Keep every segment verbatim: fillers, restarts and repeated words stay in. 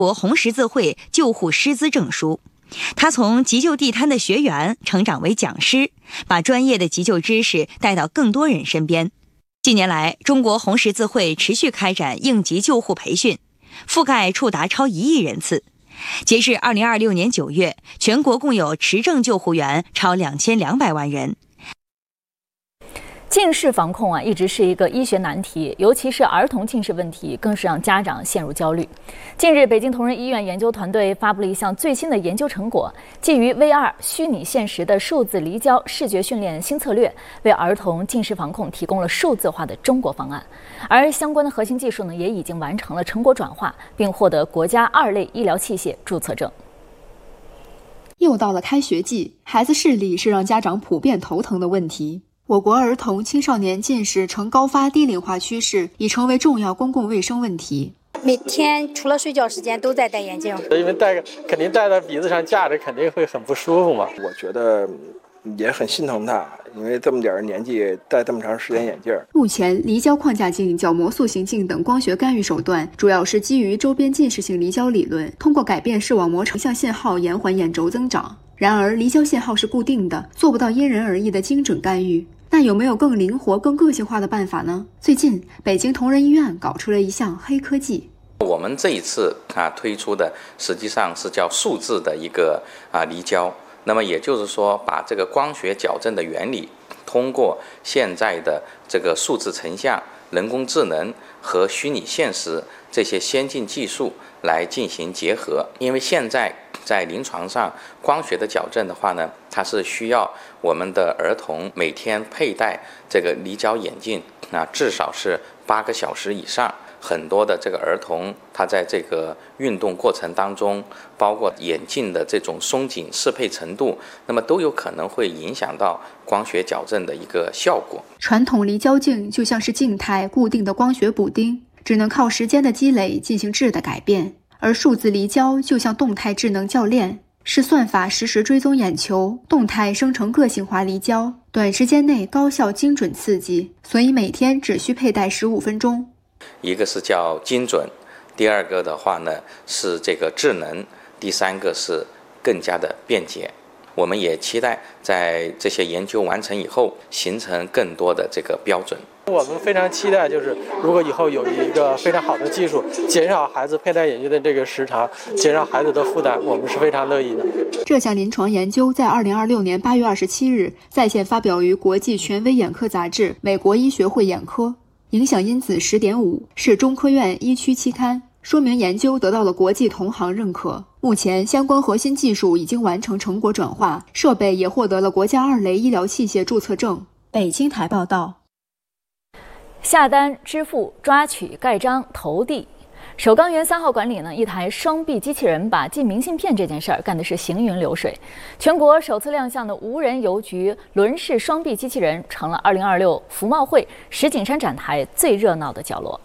国红十字会救护师资证书。他从急救地摊的学员成长为讲师，把专业的急救知识带到更多人身边。近年来，中国红十字会持续开展应急救护培训，覆盖触达超一亿人次。截至二零二六年九月，全国共有持证救护员超两千两百万人。 近视防控啊，一直是一个医学难题，尤其是儿童近视问题，更是让家长陷入焦虑。近日，北京同仁医院研究团队发布了一项最新的研究成果，基于 V R 虚拟现实的数字离焦视觉训练新策略，为儿童近视防控提供了数字化的中国方案。而相关的核心技术呢，也已经完成了成果转化，并获得国家二类医疗器械注册证。 又到了开学季，孩子视力是让家长普遍头疼的问题。我国儿童青少年近视呈高发低龄化趋势，已成为重要公共卫生问题。 每天除了睡觉时间都在戴眼镜， 因为戴肯定戴在鼻子上架着，肯定会很不舒服嘛。 我觉得也很心疼他，因为这么点年纪戴这么长时间眼镜。 目前，离焦框架镜、角膜塑形镜等光学干预手段，主要是基于周边近视性离焦理论，通过改变视网膜成像信号，延缓眼轴增长。然而，离焦信号是固定的，做不到因人而异的精准干预。那有没有更灵活、更个性化的办法呢？最近，北京同仁医院搞出了一项黑科技。 我们这一次啊推出的实际上是叫数字的一个啊离焦，那么也就是说，把这个光学矫正的原理，通过现在的这个数字成像、人工智能和虚拟现实这些先进技术来进行结合。因为现在在临床上，光学的矫正的话呢，它是需要我们的儿童每天佩戴这个离焦眼镜，那至少是八个小时以上。很多的这个儿童，他在这个运动过程当中，包括眼镜的这种松紧适配程度，那么都有可能会影响到光学矫正的一个效果。 传统离焦镜就像是静态固定的光学补丁，只能靠时间的积累进行质的改变。而数字离焦就像动态智能教练，是算法实时追踪眼球，动态生成个性化离焦，短时间内高效精准刺激，所以每天只需佩戴十五分钟。 一个是叫精准，第二个的话呢是这个智能，第三个是更加的便捷。我们也期待在这些研究完成以后，形成更多的这个标准。 我们非常期待，就是如果以后有一个非常好的技术，减少孩子佩戴眼镜的这个时长，减少孩子的负担，我们是非常乐意的。 这项临床研究在二零二六年八月二十七日在线发表于国际权威眼科杂志《美国医学会眼科》，影响因子 十点五， 是中科院医区期刊，说明研究得到了国际同行认可。目前相关核心技术已经完成成果转化，设备也获得了国家二类医疗器械注册证。北京台报道。 下单、支付、抓取、盖章、投递。首钢园三号馆里呢，一台双臂机器人把寄明信片这件事儿干的是行云流水。全国首次亮相的无人邮局轮式双臂机器人，成了二零二六服贸会石景山展台最热闹的角落。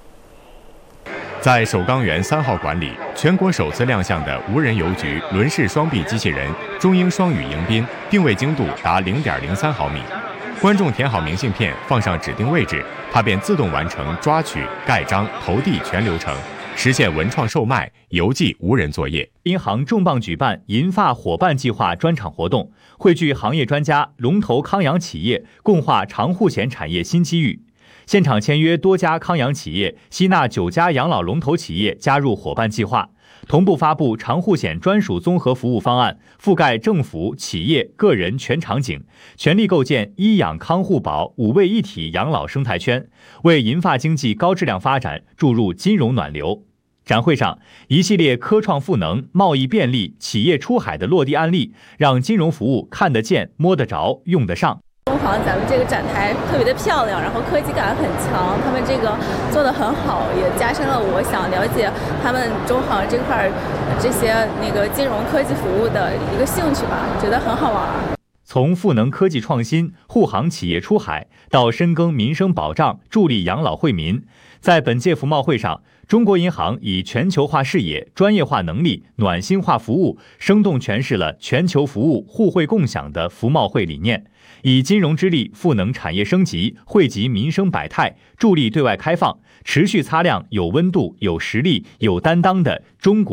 在首钢园三号馆里，全国首次亮相的无人邮局轮式双臂机器人中英双语迎宾，定位精度达 零点零三毫米。观众填好明信片，放上指定位置，它便自动完成抓取、盖章、投递全流程，实现文创售卖、邮寄无人作业。 银行重磅举办银发伙伴计划专场活动，汇聚行业专家、龙头康养企业，共话长护险产业新机遇。现场签约多家康养企业，吸纳九家养老龙头企业加入伙伴计划，同步发布长护险专属综合服务方案，覆盖政府、企业、个人全场景，全力构建医养康护保五位一体养老生态圈，为银发经济高质量发展注入金融暖流。展会上，一系列科创赋能、贸易便利、企业出海的落地案例，让金融服务看得见、摸得着、用得上。 中行咱们这个展台特别的漂亮，然后科技感很强，他们这个做得很好，也加深了我想了解他们中行这块这些那个金融科技服务的一个兴趣吧，觉得很好玩。 从赋能科技创新、护航企业出海，到深耕民生保障、助力养老惠民，在本届服贸会上，中国银行以全球化视野、专业化能力、暖心化服务，生动诠释了全球服务互惠共享的服贸会理念，以金融之力赋能产业升级，惠及民生百态，助力对外开放，持续擦亮有温度、有实力、有担当的中国